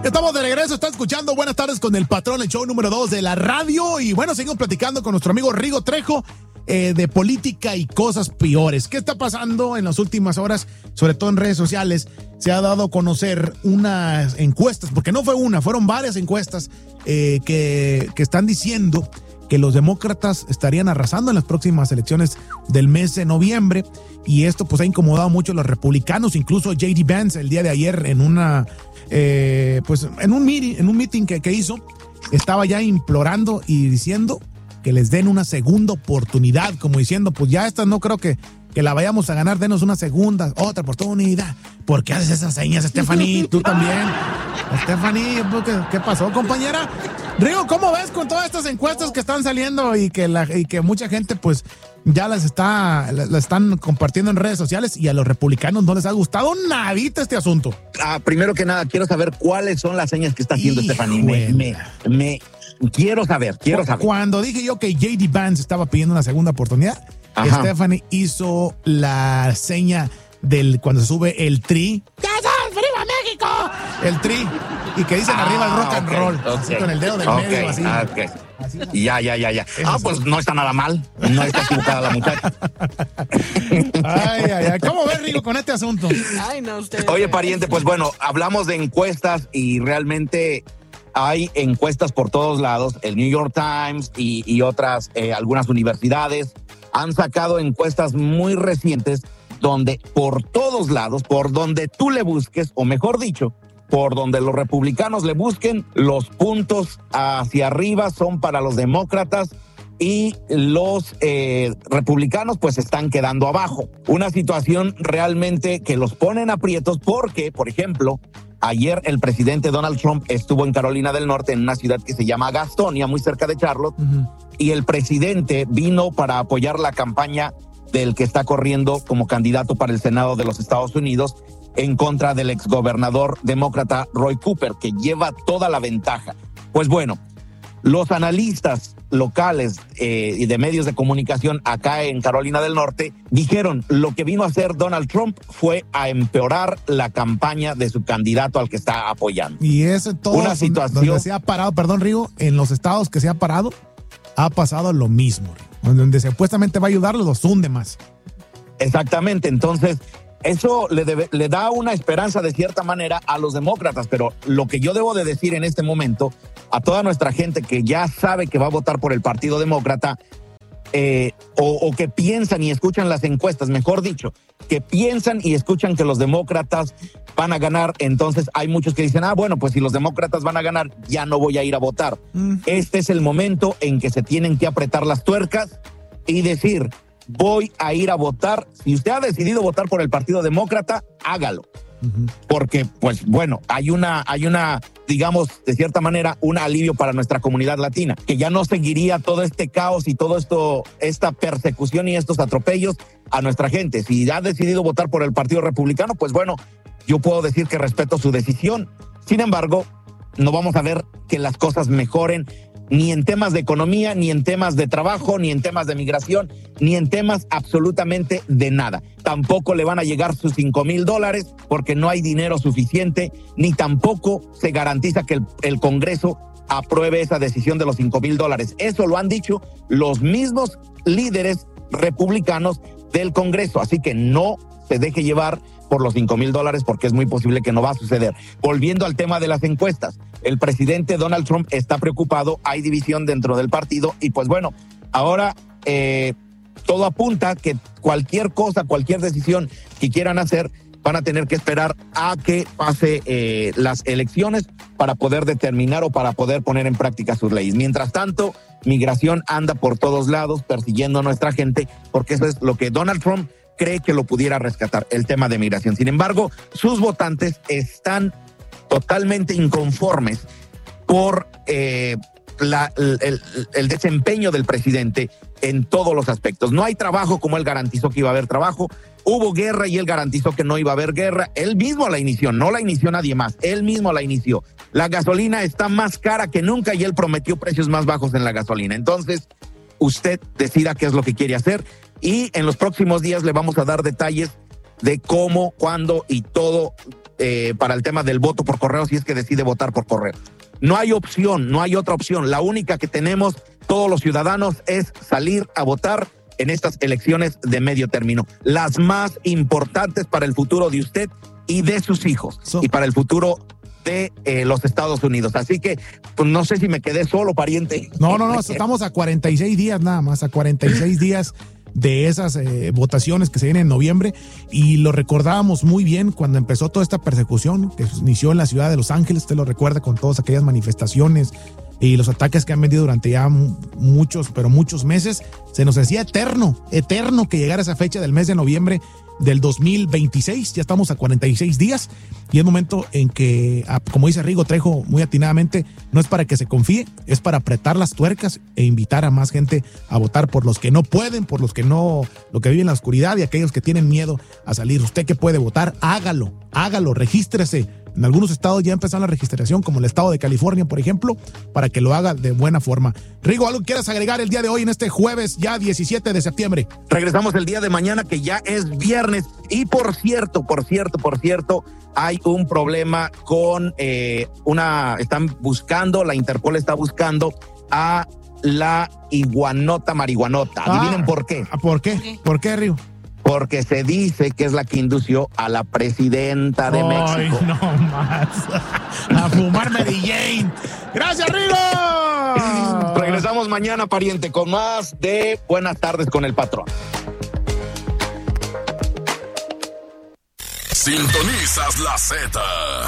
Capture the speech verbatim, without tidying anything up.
Estamos de regreso, está escuchando Buenas Tardes con el Patrón, el show número dos de la radio. Y bueno, seguimos platicando con nuestro amigo Rigo Trejo eh, de política y cosas peores. ¿Qué está pasando en las últimas horas? Sobre todo en redes sociales, se ha dado a conocer unas encuestas, porque no fue una, fueron varias encuestas eh, que, que están diciendo que los demócratas estarían arrasando en las próximas elecciones del mes de noviembre. Y esto pues ha incomodado mucho a los republicanos, incluso J D Vance el día de ayer en una... Eh, pues en un meeting, en un meeting que, que hizo, estaba ya implorando y diciendo que les den una segunda oportunidad, como diciendo, pues ya esta no creo que, que la vayamos a ganar, denos una segunda, otra oportunidad. ¿Por qué haces esas señas, Stephanie? Tú también. Stephanie, ¿qué, qué pasó, compañera? Rigo, ¿cómo ves con todas estas encuestas que están saliendo y que, la, y que mucha gente pues ya las está, las están compartiendo en redes sociales y a los republicanos no les ha gustado nadita este asunto? Ah, primero que nada, quiero saber cuáles son las señas que está haciendo Stephanie. Me, me, me, quiero saber, quiero saber. Cuando dije yo que J D Vance estaba pidiendo una segunda oportunidad, ajá, Stephanie hizo la seña del cuando se sube el tri. ¡Ya sabes, ¡Viva México! El tri. Y que dicen ah, arriba el rock and okay, roll. Okay, así con el dedo del okay, medio, así. Okay. Así, ¿no? Ya, ya, ya, ya. Eso ah, pues no está nada mal. No está equivocada la muchacha. Ay, ay, ay. ¿Cómo ves, Rigo, con este asunto? Ay, no, usted. Oye, pariente, pues bueno, hablamos de encuestas y realmente hay encuestas por todos lados. El New York Times y, y otras, eh, algunas universidades han sacado encuestas muy recientes donde por todos lados, por donde tú le busques, o mejor dicho, por donde los republicanos le busquen, los puntos hacia arriba son para los demócratas y los eh, republicanos pues están quedando abajo. Una situación realmente que los pone en aprietos porque, por ejemplo, ayer el presidente Donald Trump estuvo en Carolina del Norte, en una ciudad que se llama Gastonia, muy cerca de Charlotte, uh-huh, y el presidente vino para apoyar la campaña del que está corriendo como candidato para el Senado de los Estados Unidos en contra del exgobernador demócrata Roy Cooper, que lleva toda la ventaja. Pues bueno, los analistas locales eh, y de medios de comunicación acá en Carolina del Norte dijeron lo que vino a hacer Donald Trump fue a empeorar la campaña de su candidato al que está apoyando. Y es todo una situación donde se ha parado, perdón Rigo, en los estados que se ha parado, ha pasado lo mismo, donde supuestamente va a ayudarlos, los hunde más. Exactamente, entonces eso le, debe, le da una esperanza de cierta manera a los demócratas, pero lo que yo debo de decir en este momento a toda nuestra gente que ya sabe que va a votar por el Partido Demócrata, eh, o, o que piensan y escuchan las encuestas, mejor dicho, que piensan y escuchan que los demócratas van a ganar, entonces hay muchos que dicen, ah, bueno, pues si los demócratas van a ganar, ya no voy a ir a votar. Uh-huh. Este es el momento en que se tienen que apretar las tuercas y decir, voy a ir a votar. Si usted ha decidido votar por el Partido Demócrata, hágalo. Uh-huh. Porque, pues, bueno, hay una, hay una, digamos, de cierta manera, un alivio para nuestra comunidad latina, que ya no seguiría todo este caos y todo esto, esta persecución y estos atropellos a nuestra gente. Si ha decidido votar por el Partido Republicano, pues bueno, yo puedo decir que respeto su decisión. Sin embargo, no vamos a ver que las cosas mejoren ni en temas de economía, ni en temas de trabajo, ni en temas de migración, ni en temas absolutamente de nada. Tampoco le van a llegar sus cinco mil dólares porque no hay dinero suficiente, ni tampoco se garantiza que el, el Congreso apruebe esa decisión de los cinco mil dólares. Eso lo han dicho los mismos líderes republicanos del Congreso, así que no se deje llevar por los cinco mil dólares porque es muy posible que no va a suceder. Volviendo al tema de las encuestas, el presidente Donald Trump está preocupado, hay división dentro del partido y pues bueno, ahora eh, todo apunta que cualquier cosa, cualquier decisión que quieran hacer, van a tener que esperar a que pase eh, las elecciones para poder determinar o para poder poner en práctica sus leyes. Mientras tanto, migración anda por todos lados persiguiendo a nuestra gente porque eso es lo que Donald Trump cree que lo pudiera rescatar, el tema de migración. Sin embargo, sus votantes están totalmente inconformes por eh, la, el, el desempeño del presidente en todos los aspectos. No hay trabajo como él garantizó que iba a haber trabajo. Hubo guerra y él garantizó que no iba a haber guerra. Él mismo la inició, no la inició nadie más. Él mismo la inició. La gasolina está más cara que nunca y él prometió precios más bajos en la gasolina. Entonces, usted decida qué es lo que quiere hacer. Y en los próximos días le vamos a dar detalles de cómo, cuándo y todo eh, para el tema del voto por correo si es que decide votar por correo. No hay opción, no hay otra opción. La única que tenemos todos los ciudadanos es salir a votar en estas elecciones de medio término, las más importantes para el futuro de usted y de sus hijos, so, y para el futuro de eh, los Estados Unidos. Así que, pues no sé si me quedé solo, pariente. No, no, no, estamos a cuarenta y seis días nada más, a cuarenta y seis días de esas eh, votaciones que se vienen en noviembre, y lo recordábamos muy bien cuando empezó toda esta persecución que inició en la ciudad de Los Ángeles. Usted lo recuerda, con todas aquellas manifestaciones y los ataques que han venido durante ya muchos, pero muchos meses. Se nos decía eterno, eterno que llegara esa fecha del mes de noviembre del dos mil veintiséis. Ya estamos a cuarenta y seis días y es momento en que, como dice Rigo Trejo muy atinadamente, no es para que se confíe, es para apretar las tuercas e invitar a más gente a votar por los que no pueden, por los que no, lo que viven en la oscuridad y aquellos que tienen miedo a salir. Usted que puede votar, hágalo, hágalo, regístrese. En algunos estados ya empezaron la registración, como el estado de California, por ejemplo, para que lo haga de buena forma. Rigo, ¿algo quieras agregar el día de hoy, en este jueves ya diecisiete de septiembre? Regresamos el día de mañana, que ya es viernes. Y por cierto, por cierto, por cierto, hay un problema con eh, una... Están buscando, la Interpol está buscando a la iguanota marihuanota. Adivinen ah, por qué. ¿Por qué? ¿Por qué, ¿Por qué Rigo? Porque se dice que es la que indució a la presidenta de Ay, México. No más. A fumar Mary Jane. Gracias, Rigo. Regresamos mañana, pariente, con más de Buenas Tardes con el Patrón. Sintonizas la Z.